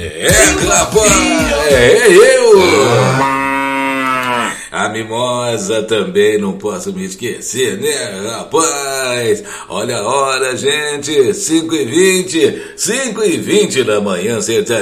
É, rapaz, é eu! A mimosa também não posso me esquecer, né, rapaz? Olha a hora, gente, 5h20 da manhã, sertaneja.